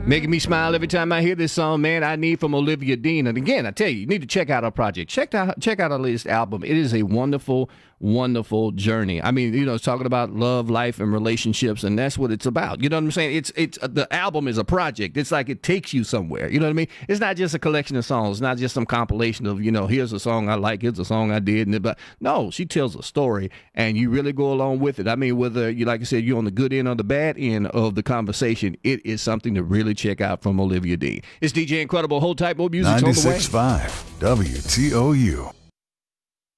Making me smile every time I hear this song, man. I Need from Olivia Dean. And again, I tell you, you need to check out our project. Check out our latest album. It is a wonderful, wonderful journey. I mean, you know, it's talking about love, life, and relationships, and that's what it's about. You know what I'm saying? It's the album is a project. It's like it takes you somewhere. You know what I mean? It's not just a collection of songs. It's not just some compilation of, you know, here's a song I like, here's a song I did, but no, she tells a story, and you really go along with it. I mean, whether you, like I said, you're on the good end or the bad end of the conversation, it is something to really check out from Olivia Dean. It's DJ Incredible. Hold tight, more music on the way. 96.5 WTOU.